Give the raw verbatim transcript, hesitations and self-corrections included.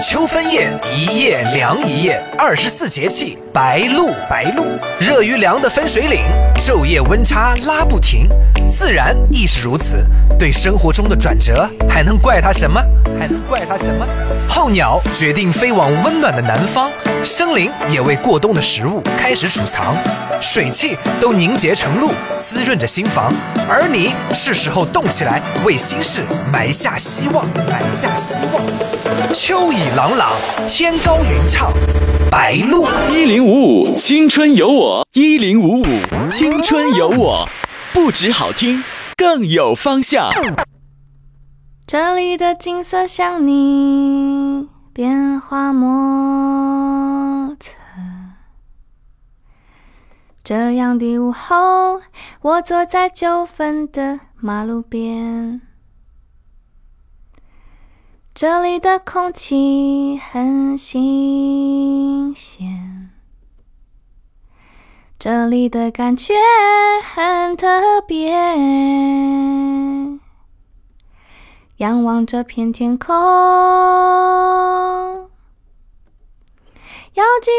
秋分夜，一夜凉一夜，二十四节气白露白露，热与凉的分水岭，昼夜温差拉不停。自然亦是如此，对生活中的转折，还能怪它什么？还能怪它什么？候鸟决定飞往温暖的南方，生灵也为过冬的食物开始储藏，水汽都凝结成露，滋润着心房。而你是时候动起来，为心事埋下希望，埋下希望。秋意朗朗，天高云畅，白露。 一零五五青春有我，一零五五青春有我，不止好听，更有方向。 这里的景色像你变化莫测，这样的午后，我坐在九份的马路边，这里的空气很新鲜，这里的感觉很特别，仰望这片天空，要记